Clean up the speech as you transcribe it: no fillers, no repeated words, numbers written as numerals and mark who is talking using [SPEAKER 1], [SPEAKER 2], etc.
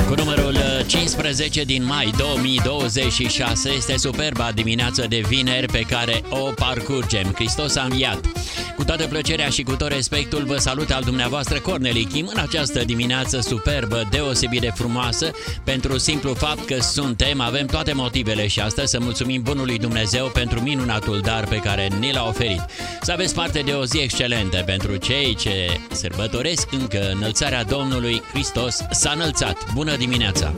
[SPEAKER 1] Cu numărul 15 din mai 2026 este superba dimineață de vineri pe care o parcurgem. Hristos a înviat. Cu toată plăcerea și cu tot respectul vă salut al dumneavoastră Corneli Kim în această dimineață superbă, deosebit de frumoasă, pentru simplu fapt că avem toate motivele și astăzi să mulțumim bunului Dumnezeu pentru minunatul dar pe care ni l-a oferit. Să aveți parte de o zi excelentă pentru cei ce sărbătoresc încă înălțarea Domnului. Hristos s-a înălțat. Bună dimineața!